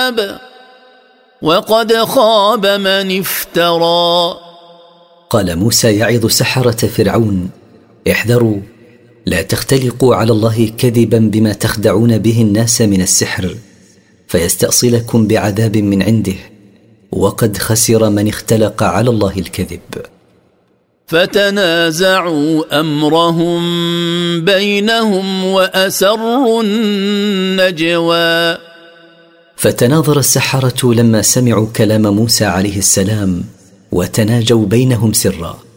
كذب وقد خاب من افترى. قال موسى يعظ سحرة فرعون: احذروا، لا تختلقوا على الله كذبا بما تخدعون به الناس من السحر فيستأصلكم بعذاب من عنده، وقد خسر من اختلق على الله الكذب. فتنازعوا أمرهم بينهم وأسروا النجوى. فتناظر السحرة لما سمعوا كلام موسى عليه السلام وتناجوا بينهم سرا.